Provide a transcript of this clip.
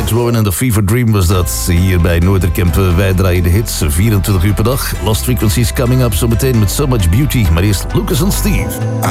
Alex Warren en The Fever Dream was dat. Hier bij Noorderkamp, wij draaien de hits 24 uur per dag. Lost Frequencies coming up zometeen met So Much Beauty. Maar eerst Lucas en Steve.